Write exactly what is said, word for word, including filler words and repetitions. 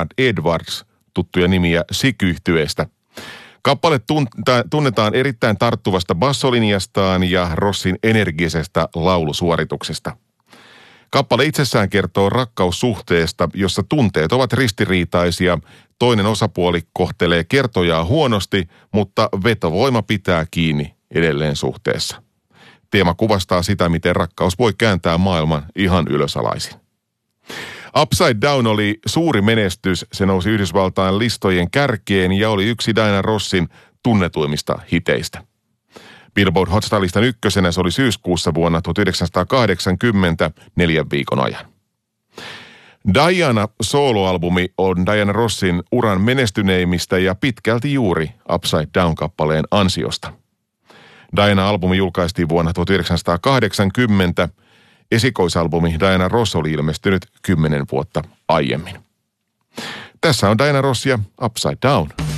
Bernard Edwards, tuttuja nimiä Sick-yhtyeestä. Kappale tunnetaan erittäin tarttuvasta bassolinjastaan ja Rossin energisestä laulusuorituksesta. Kappale itsessään kertoo rakkaussuhteesta, jossa tunteet ovat ristiriitaisia. Toinen osapuoli kohtelee kertojaa huonosti, mutta vetovoima pitää kiinni edelleen suhteessa. Teema kuvastaa sitä, miten rakkaus voi kääntää maailman ihan ylösalaisin. Upside Down oli suuri menestys. Se nousi Yhdysvaltain listojen kärkeen ja oli yksi Diana Rossin tunnetuimmista hiteistä. Billboard Hot Stars-listan ykkösenä se oli syyskuussa vuonna tuhatyhdeksänsataakahdeksankymmentä neljän viikon ajan. Diana soloalbumi on Diana Rossin uran menestyneimmistä ja pitkälti juuri Upside Down-kappaleen ansiosta. Diana-albumi julkaistiin vuonna tuhatyhdeksänsataakahdeksankymmentä. Esikoisalbumi Diana Ross oli ilmestynyt kymmenen vuotta aiemmin. Tässä on Diana Ross ja Upside Down.